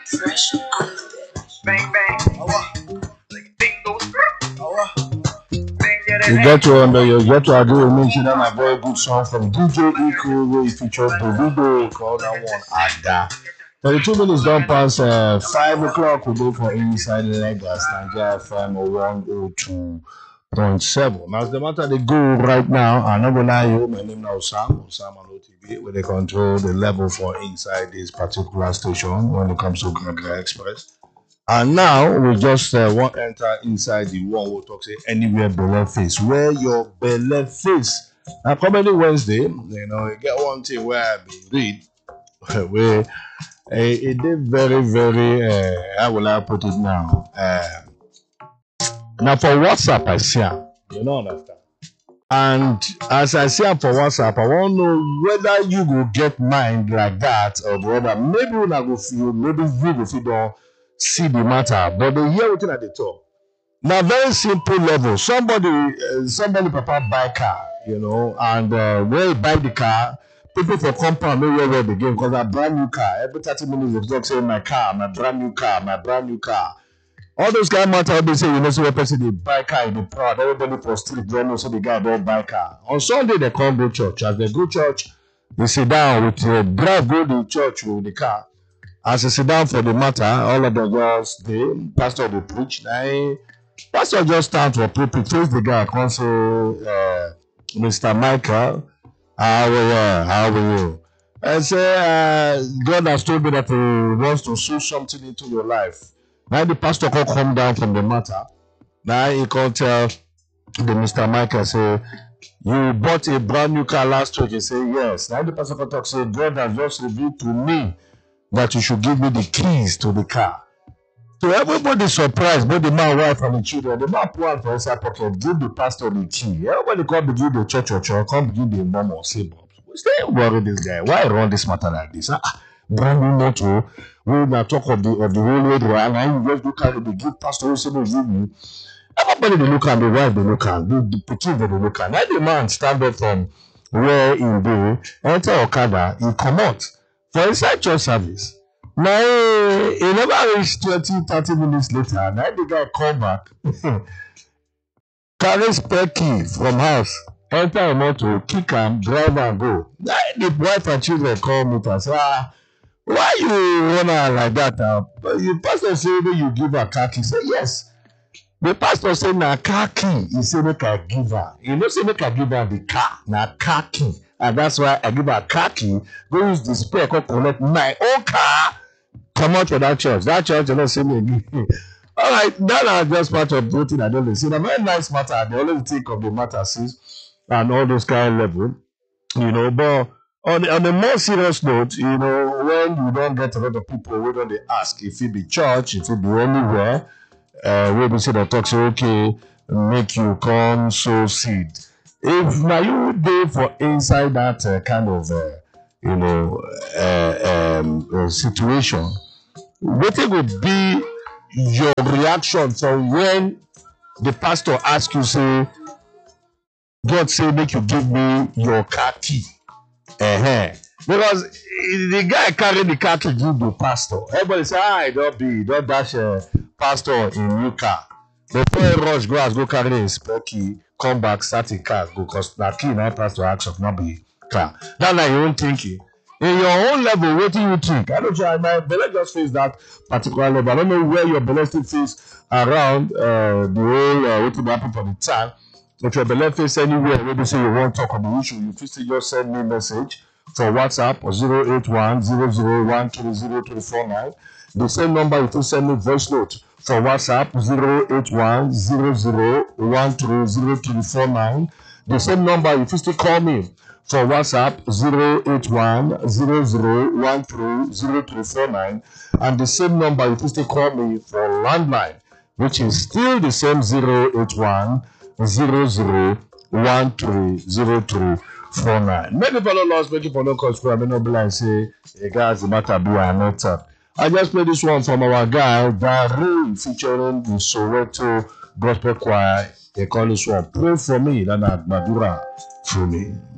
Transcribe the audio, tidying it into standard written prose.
Fresh on the bit. Bang bang. You get to agree with me. That a very good song from DJ Eco where he featured Davido called that one Ada. 32 minutes don't pass 5 o'clock. We go for Inside Lagos, Nigeria FM 102.7. As the matter they go right now, I'm not gonna lie you. My name is Sam on OTV, where they control the level for inside this particular station when it comes to Gragra Express. And now we just want to enter inside the one we'll talk say anywhere belly face. Where your belly face. Now coming Wednesday, you get one thing where I read where it did very how will I put it now? Now for WhatsApp I see am, you know understand. And as I see am for WhatsApp, I want to know whether you will get mind like that or whether maybe when I go feel maybe you go feel don't see the matter, but they hear everything at the top. Now, very simple level. Somebody papa buy car, and when you buy the car, people for compound know where they go because a brand new car. Every 30 minutes they talk say my car, my brand new car. All those guys matter. They say so what person they buy car in the proud. Everybody for street they know so the guy don't buy car. On Sunday they come go church. As they go church, they sit down with drive go to church with the car. As they sit down for the matter, all of the girls, the pastor will preach. Pastor just stand for pulpit, face the guy, come say, Mr. Michael, how are you? And say, God has told me that he wants to sow something into your life. Now the pastor can come down from the matter. Now he can tell the Mr. Michael, say, you bought a brand new car last week. He say, yes. Now the pastor can talk, say, God has just revealed to me that you should give me the keys to the car. So everybody surprised, both the man, wife, and the children. The man pull out for his pocket, give the pastor the key. Everybody come begin the church, come begin the mom or say, Bob, stay worry this guy. Why run this matter like this? Brand new motor. We now talk of the whole way around. And you just do carry the give pastor who say no give me. Everybody they look at the wife, they look at the pikin they look at. Now the man stand up from where he go, enter Okada, he come out. For inside church service, now he never reached 20-30 minutes later. Now the guy come back, carry spare key from house, enter a motor, kick him, drive and go. Now the wife and children call me and say, why you run her like that? The pastor say that you give her car key. Say yes. The pastor say na car key. He say make I give her. You know say make I give her the car. Na car key. And that's why I give her a car key, go use the spare car, collect my own car, come out for that church. That church, you know, see me again. All right, that is just part of the thing I don't see. The very nice matter, I always think of the matters and all those kind of level, but on a more serious note, when you don't get a lot of people, we don't ask if it be church, if it be anywhere, where we say the talk say, okay, make you come sow seed. If now you dey for inside that kind of situation, what would be your reaction from when the pastor asks you say, God say make you give me your car key? Because the guy carry the car key give the pastor. Everybody say, don't dash pastor in new car. Before he rush go carry his spare key. Come back, start a car, go because that key now pass to action, not be car. That's like your own thinking. In your own level, what do you think? I don't know, my belly just face that particular level. I don't know where your belly still face around the whole what will happen for the time. If your belly face anywhere, maybe say you want to talk on the issue, you still just send me a message for WhatsApp or 081-001-20349. The same number you can send me voice note for WhatsApp 081-00130349. The same number you can still call me for WhatsApp 081-00130349. And the same number you can still call me for landline, which is still the same 081-00130349. Many follow us, make you follow cause for me no blind say, hey guys, the matter be or not. I just played this one from our guy, Daru, featuring the Soweto Gospel Choir. They call this one, Pray For Me, Lana Madura for me.